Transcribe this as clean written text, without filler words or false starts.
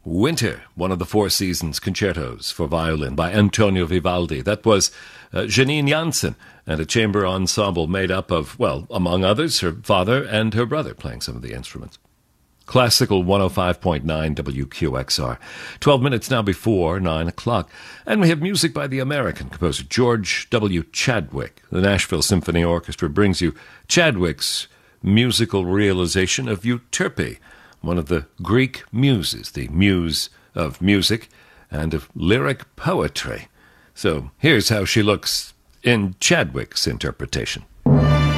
Winter, one of the Four Seasons concertos for violin by Antonio Vivaldi. That was Janine Jansen and a chamber ensemble made up of, well, among others, her father and her brother playing some of the instruments. Classical 105.9 WQXR. 12 minutes now before 9 o'clock. And we have music by the American composer George W. Chadwick. The Nashville Symphony Orchestra brings you Chadwick's musical realization of Euterpe, one of the Greek muses, the muse of music and of lyric poetry. So here's how she looks in Chadwick's interpretation.